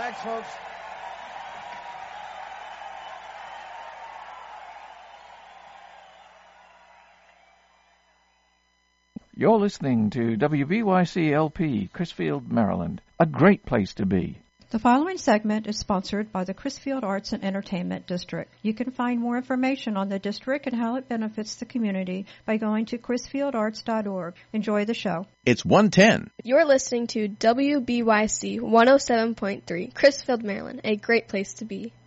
Thanks, folks. You're listening to WBYC LP, Crisfield, Maryland. A great place to be. The following segment is sponsored by the Crisfield Arts and Entertainment District. You can find more information on the district and how it benefits the community by going to crisfieldarts.org. Enjoy the show. It's 1:10. You're listening to WBYC 107.3, Crisfield, Maryland, a great place to be.